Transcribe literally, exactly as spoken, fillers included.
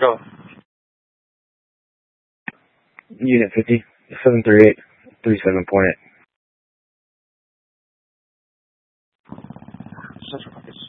Go. Unit fifty, seven three eight, three seven point eight. Central Focus.